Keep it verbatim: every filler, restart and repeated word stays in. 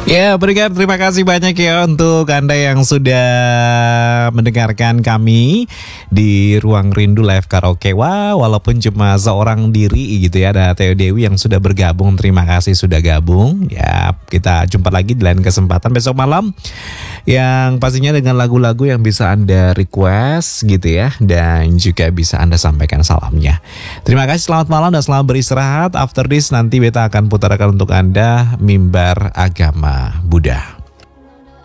Ya, berikan terima kasih banyak ya untuk Anda yang sudah mendengarkan kami di Ruang Rindu Live Karaoke. Wah, walaupun cuma seorang diri gitu ya, ada Theo Dewi yang sudah bergabung. Terima kasih sudah gabung. Ya, kita jumpa lagi di lain kesempatan besok malam. Yang pastinya dengan lagu-lagu yang bisa Anda request gitu ya, dan juga bisa Anda sampaikan salamnya. Terima kasih, selamat malam dan selamat beristirahat. After this nanti Beta akan putarkan untuk Anda Mimbar Agama Buddha.